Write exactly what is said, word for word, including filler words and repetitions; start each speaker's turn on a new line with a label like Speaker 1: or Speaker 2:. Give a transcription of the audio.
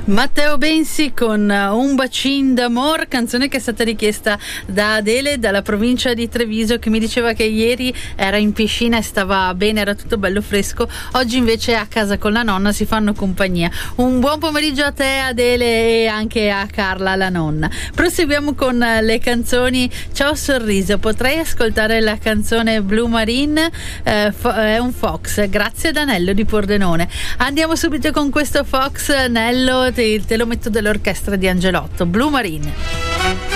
Speaker 1: Matteo Bensi con Un bacin d'amor, canzone che è stata richiesta da Adele dalla provincia di Treviso, che mi diceva che ieri era in piscina e stava bene, era tutto bello fresco. Oggi invece è a casa con la nonna, si fanno compagnia. Un buon pomeriggio a te Adele e anche a Carla, la nonna. Proseguiamo con le canzoni. Ciao sorriso, potrei ascoltare la canzone Blue Marine, eh, fo- è un Fox, grazie ad Anello di Pordenone. Andiamo subito con questo Fox. Nello, te, te lo metto dell'orchestra di Angelotto, Blue Marine.